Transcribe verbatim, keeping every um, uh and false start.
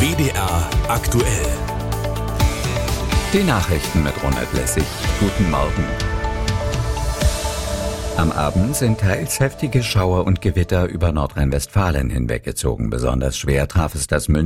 D D R aktuell. Die Nachrichten mit Ronald Lessig. Guten Morgen. Am Abend sind teils heftige Schauer und Gewitter über Nordrhein-Westfalen hinweggezogen. Besonders schwer traf es das Münster